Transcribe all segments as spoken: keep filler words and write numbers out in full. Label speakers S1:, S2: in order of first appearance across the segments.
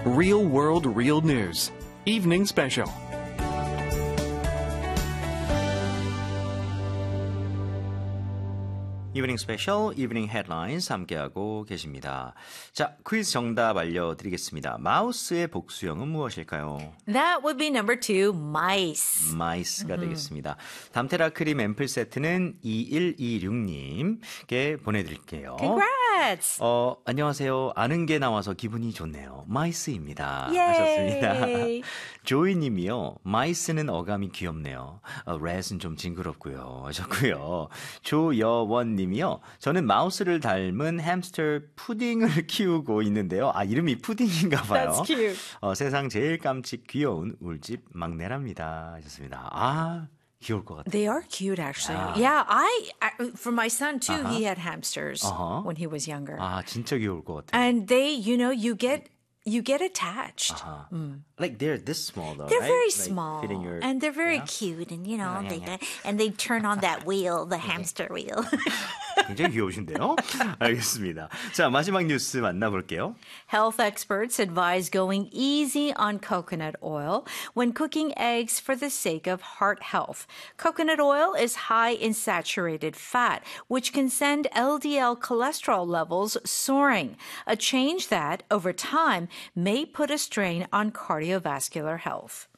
S1: Real World Real News Evening Special.
S2: 이브닝 스페셜, 이브닝 헤드라인스 함께하고 계십니다. 자, 퀴즈 정답 알려드리겠습니다. 마우스의 복수형은 무엇일까요?
S3: That would be number two, mice.
S2: 마이스가 mm-hmm. 되겠습니다. 담테라 크림 앰플 세트는 이일이육님께 보내드릴게요.
S3: Congrats!
S2: 어, 안녕하세요. 아는 게 나와서 기분이 좋네요. 마이스입니다.
S3: Yay!
S2: 하셨습니다. 조이님이요. 마이스는 어감이 귀엽네요. 어, 렛은 좀 징그럽고요. 하셨고요. 조여원님 이요. 저는 마우스를 닮은 햄스터 푸딩을 키우고 있는데요. 아, 이름이 푸딩인가 봐요.
S3: That's cute.
S2: 어, 세상 제일 깜찍 귀여운 울집 막내랍니다. 하셨습니다. 아, 귀여울 것 같아요.
S3: They are cute, actually.
S2: Yeah,
S3: yeah I, I, for my son, too,
S2: uh-huh.
S3: he had hamsters
S2: uh-huh.
S3: when he was younger.
S2: 아, 진짜 귀여울 것 같아요.
S3: And they, you know, you get... You get attached.
S2: Uh-huh. Mm. Like they're this small though,
S3: They're
S2: right?
S3: very
S2: like
S3: small.
S2: your,
S3: and they're very
S2: yeah?
S3: cute. And, you know,
S2: yeah,
S3: they
S2: yeah.
S3: and they turn on that wheel, the hamster wheel.
S2: 굉장히 귀여우신데요? 알겠습니다. 자, 마지막 뉴스 만나볼게요.
S3: Health experts advise going easy on coconut oil when cooking eggs for the sake of heart health. Coconut oil is high in saturated fat, which can send L D L cholesterol levels soaring, a change that, over time, may put a strain on cardiovascular health.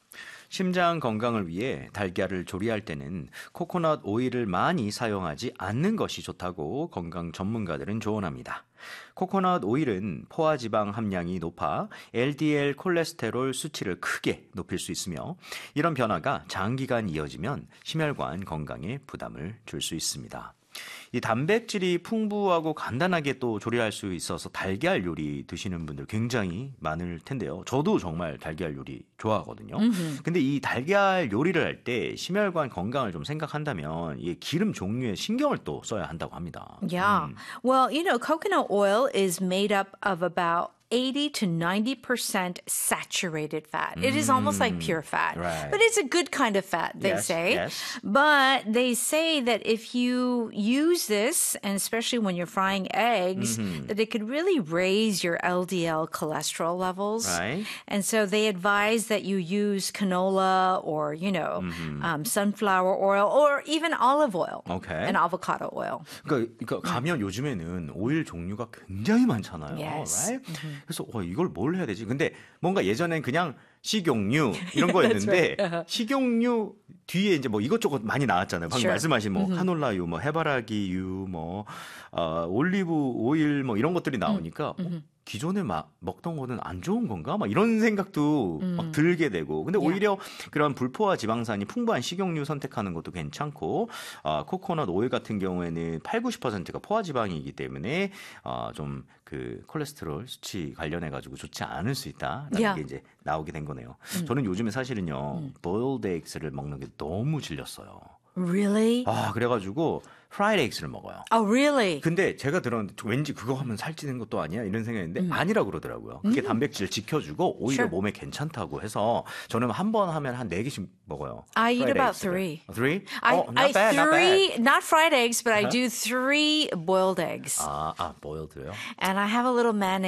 S2: 심장 건강을 위해 달걀을 조리할 때는 코코넛 오일을 많이 사용하지 않는 것이 좋다고 건강 전문가들은 조언합니다. 코코넛 오일은 포화지방 함량이 높아 엘디엘 콜레스테롤 수치를 크게 높일 수 있으며 이런 변화가 장기간 이어지면 심혈관 건강에 부담을 줄 수 있습니다. 이 단백질이 풍부하고 간단하게 또 조리할 수 있어서 달걀 요리 드시는 분들 굉장히 많을 텐데요. 저도 정말 달걀 요리 좋아하거든요. Mm-hmm. 근데 이 달걀 요리를 할 때 심혈관 건강을 좀 생각한다면 이 기름 종류에 신경을 또 써야 한다고 합니다.
S3: Yeah.
S2: 음.
S3: Well, you know, coconut oil is made up of about eighty to ninety percent saturated fat. It is almost like pure fat.
S2: Right.
S3: But it's a good kind of fat, they
S2: yes,
S3: say.
S2: Yes.
S3: But they say that if you use this, and especially when you're frying eggs, mm-hmm. that it could really raise your L D L cholesterol levels.
S2: Right.
S3: And so they advise that you use canola or, you know, mm-hmm. um, sunflower oil or even olive oil
S2: okay.
S3: and avocado oil.
S2: 그러니까, 그러니까 가면 요즘에는 오일 종류가 굉장히 많잖아요.
S3: Yes.
S2: Right? Mm-hmm. 그래서 어, 이걸 뭘 해야 되지? 근데 뭔가 예전엔 그냥 식용유 이런 거였는데
S3: right. uh-huh.
S2: 식용유 뒤에 이제 뭐 이것저것 많이 나왔잖아요. 방금
S3: sure.
S2: 말씀하신 뭐
S3: mm-hmm.
S2: 카놀라유, 뭐 해바라기유, 뭐 어, 올리브 오일 뭐 이런 것들이 나오니까 mm-hmm. 어, 기존에 막 먹던 거는 안 좋은 건가? 막 이런 생각도 음. 막 들게 되고. 근데 오히려 yeah. 그런 불포화 지방산이 풍부한 식용유 선택하는 것도 괜찮고, 어, 코코넛 오일 같은 경우에는 팔십, 구십 퍼센트가 포화 지방이기 때문에 어, 좀 그 콜레스테롤 수치 관련해 가지고 좋지 않을 수 있다라는 yeah. 게 이제 나오게 된 거네요. 음. 저는 요즘에 사실은요, 음. boiled eggs를 먹는 게 너무 질렸어요.
S3: Really?
S2: 아, 그래가지고 fried eggs를 먹어요.
S3: Oh, really?
S2: 근데 제가 들었는데 왠지 그거 하면 살찌는 것도 아니야? 이런 생각했는데 음. 아니라고 그러더라고요. 그게 음. 단백질 지켜주고 오히려 sure. 몸에 괜찮다고 해서 저는 한 번 하면 한 네 개씩 먹어요.
S3: I eat about
S2: eggs를.
S3: three.
S2: Three?
S3: I,
S2: oh, not
S3: I
S2: bad,
S3: three,
S2: not bad.
S3: not fried eggs, but
S2: uh-huh.
S3: I do three boiled eggs.
S2: 아, 아, boiled요?
S3: And I have a little mayonnaise.